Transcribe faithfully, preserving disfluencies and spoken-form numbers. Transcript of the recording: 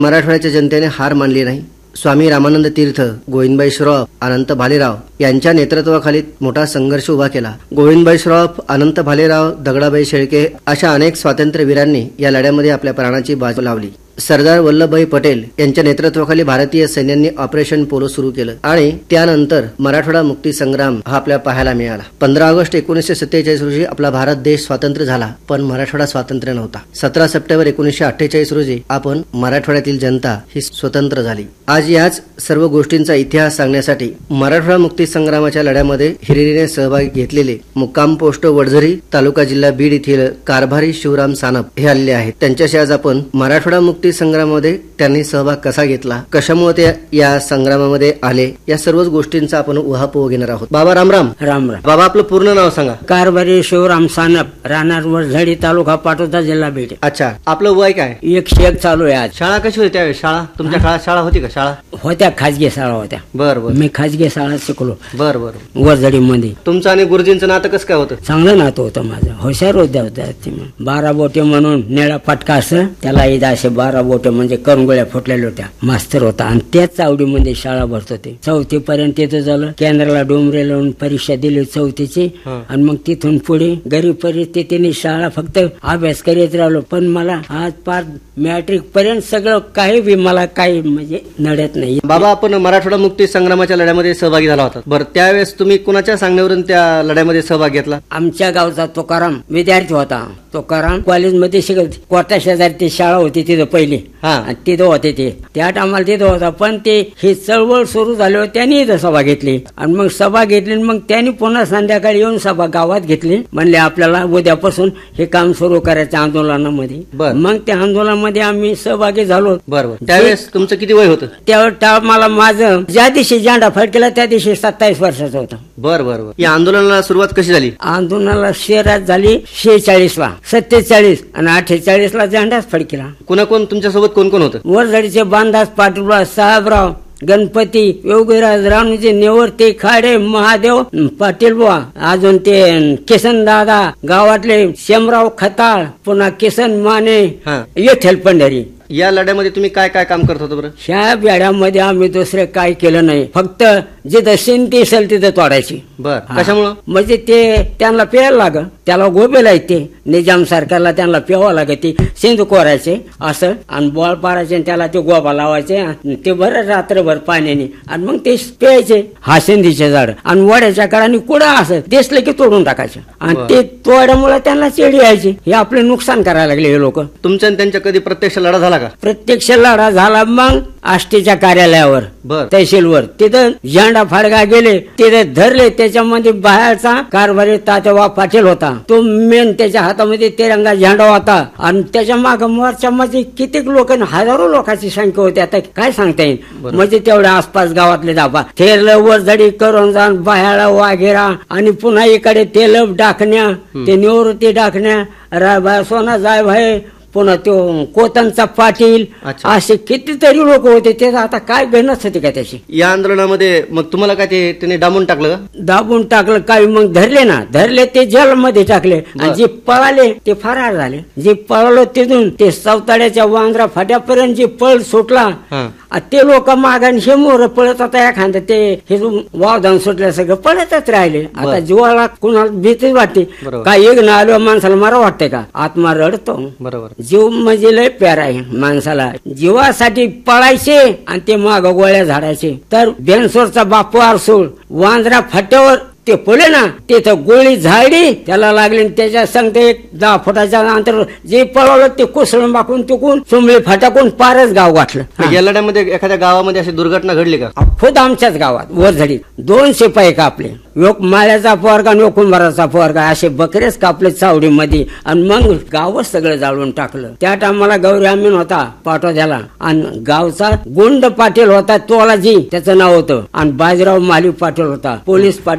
मराठवाड्याच्या जनतेने हार मानली नाही. स्वामी रामानंद तीर्थ, गोविंदभाई श्रॉफ, अनंत भालेराव यांच्या नेतृत्वाखाली मोठा संघर्ष उभा केला. गोविंदभाई श्रॉफ, अनंत भालेराव, दगडाबाई शेळके अशा अनेक स्वातंत्र्यवीरांनी या लढ्यामध्ये आपल्या प्राणाची बाजू लावली. सरदार वल्लभभाई पटेल यांच्या नेतृत्वाखाली भारतीय सैन्यांनी ऑपरेशन पोलो सुरू केलं आणि त्यानंतर मराठवाडा मुक्ती संग्राम हा आपल्या पाहायला मिळाला. पंधरा ऑगस्ट एकोणीसशे सत्तेचाळीस रोजी आपला भारत देश स्वातंत्र्य झाला, पण मराठवाडा स्वातंत्र्य नव्हता. सतरा सप्टेंबर एकोणीसशे अठ्ठेचाळीस रोजी आपण मराठवाड्यातील जनता ही स्वतंत्र झाली. आज याच सर्व गोष्टींचा इतिहास सांगण्यासाठी मराठवाडा मुक्ती संग्रामाच्या लढ्यामध्ये हिरिरीने सहभाग घेतलेले मुक्काम पोस्ट वडझरी, तालुका जिल्हा बीड येथील कारभारी शिवराम सानप हे आलेले आहेत. त्यांच्याशी आज आपण मराठवाडा मुक्ती संग्रामामध्ये त्यांनी सहभाग कसा घेतला, कशामुळे ते या संग्रामामध्ये आले, या सर्वच गोष्टींचा आपण उहापोह घेणार आहोत. बाबा राम राम. राम राम. बाबा आपलं पूर्ण नाव सांगा. कारभारी शिवराम सानप, राहणार वडझडी, तालुका पाटोदा, जिल्हा बीड. अच्छा, आपलं वय काय? एकशे एक चालू आहे आज. शाळा कशी होती त्यावेळी? शाळा तुमच्या काळात शाळा होती का? शाळा होत्या, खाजगी शाळा होत्या. बर बर. मी खाजगी शाळेत शिकलो. बर बर. वडझडी मध्ये. तुमचं आणि गुरुजींचं नातं कसं काय होतं? चांगलं नातं होतं माझं. हुशार होत्या होत्या. बारा बोटे म्हणून निळा पटका असं त्याला ईद असे बारा बोटे म्हणजे करंगोळ्या फुटलेल्या होत्या. मास्तर होता आणि त्याच चावडीमध्ये शाळा भरत होते. चौथी पर्यंत तिथं झालं. केंद्राला डोंबरे लावून परीक्षा दिली चौथीची आणि मग तिथून पुढे गरीब परिस्थितीने शाळा फक्त अभ्यास करीत राहिलो. पण मला आज पार मॅट्रिक पर्यंत सगळं काही बी मला काही म्हणजे नडत नाही. बाबा आपण मराठवाडा मुक्ती संग्रामाच्या लढ्यामध्ये सहभागी झाला होता. बरं, त्यावेळेस तुम्ही कुणाच्या सांगण्यावरून त्या लढ्यामध्ये सहभाग घेतला? आमच्या गावचा तुकाराम विद्यार्थी होता. तुकाराम कॉलेजमध्ये शिकत, कोटा शेजारी ती शाळा होती तिथं पहिली, तिथं होते ते. त्या टायमाला तिथं होता. पण ते ही चळवळ सुरू झाल्यावर त्यांनी इथं सभा घेतली आणि मग सभा घेतली. मग त्यांनी पुन्हा संध्याकाळी येऊन सभा गावात घेतली. म्हणले आपल्याला उद्यापासून हे काम सुरू करायचं आंदोलनामध्ये. मग त्या आंदोलनामध्ये आम्ही सहभागी झालो. बरोबर. त्यावेळेस तुमचं किती वय होतं? त्यावेळेस मला माझं ज्या दिवशी झेंडा फडकेला त्या दिवशी सत्तावीस वर्षाचं होतं. बरं बरं. या आंदोलनाला सुरुवात कशी झाली? आंदोलनाला शहरात झाली शेहेचाळीस ला, सत्तेचाळीस आणि अठ्ठेचाळीस ला झेंडाच फडकेला. कोणा कोण तुमच्यासोबत कोण कोण होतं? वरझडीचे बांधास पाटील, साहेबराव, गणपती, योगीराज, राणूजी, नेवरते, खाडे, महादेव, पाटील बुवा, अजून ते किसन दादा, गावातले शेमराव खताळ, पुन्हा किसन माने, विठ्ठल पंढरी. या लढ्यामध्ये तुम्ही काय काय काम करत होता बरं? ह्या लढ्यामध्ये आम्ही दुसरे काय केलं नाही. फक्त जिथं शिंती असेल तिथं तोडायची. बर. कशामुळं? म्हणजे ते त्यांना प्यायला लाग, त्याला गोबेला येते. निजाम सरकारला त्यांना प्यावं लागते. सिंधू कोरायचे असं आणि बॉल पाडायचे आणि त्याला ते गोबा लावायचे. ते बरं रात्रभर पाण्याने आणि मग ते प्यायचे. हा सिंधीचे झाड आणि वड्याच्या काळाने कुठं असं दिसलं की तोडून टाकायचे आणि ते तोड्यामुळे त्यांना चेडी यायची. हे आपले नुकसान करायला लागले हे लोक. तुमच्या त्यांच्या कधी प्रत्यक्ष लढा झाला? प्रत्यक्ष लढा झाला. मग आष्टीच्या कार्यालयावर, तहसीलवर, तिथं झेंडा फडका गेले, तिथे धरले. त्याच्यामध्ये बाहेरचा कारभारी तात्याबा पाटील होता. तो मेन त्याच्या हातामध्ये तिरंगा झेंडा होता आणि त्याच्या माग मोर्चामध्ये कितीक लोक, हजारो लोकांची संख्या होती. आता काय सांगता येईल. म्हणजे तेवढ्या आसपास गावातले दाबा थेरलं, वरझडी, करंजान, बाहेर, वाघेरा आणि पुन्हा इकडे तेलप डाकण्या, ते निवृत्ती डाकण्या, रायभाई, सोना जायभाई, पुन्हा तो कोतनचा पाटील, असे कितीतरी लोक होते. ते आता काय गणच होती का त्याची. या आंदोलनामध्ये मग तुम्हाला काय ते त्याने दाबून टाकलं का? दाबून टाकलं. काही मग धरले ना, धरले ते जेलमध्ये टाकले आणि जे पळाले ते फरार झाले. जे पळालो तिथून ते सावताड्याच्या वांद्रा फाट्यापर्यंत जे पळ सुटला ते लोक मागाने हे मोर पळत आता एखादं ते हे वावधान सुटल्या सगळं पळतच राहिले. आता जीवाला कुणाला भीती वाटते का? एक ना आलो माणसाला मारा वाटतंय का? आत्मा रडतो. बरोबर. जीव म्हणजे लय प्यारा आहे माणसाला. जीवासाठी पळायचे आणि ते माग गोळ्या झाडायचे. तर बेनसोरचा बापू आरसूळ वांद्रा फाट्यावर ते पडले ना, तिथं गोळी झाडी त्याला लागली. त्याच्या सांगते एक दहा फुटाच्या अंतर जे पळवलं ते कोसळून बाकून तिकून सुंबळी फाटाकून पारच गाव गाठलं. या लढ्यामध्ये एखाद्या गावामध्ये अशी दुर्घटना घडली का? खुद आमच्याच गावात वरझडीत दोन शिपाई कापले. एक माळ्याचा पोरगा आणि एक कुंभाराचा पोरगा, असे बकरेच कापले चावडीमध्ये आणि मग गावच सगळं जाळून टाकलं. त्या टायमाला गौरी अमीन होता पाटोद्याला आणि गावचा गुंड पाटील होता तोलाजी त्याचं नाव होतं आणि बाजीराव माली पाटील होता पोलीस पाटील.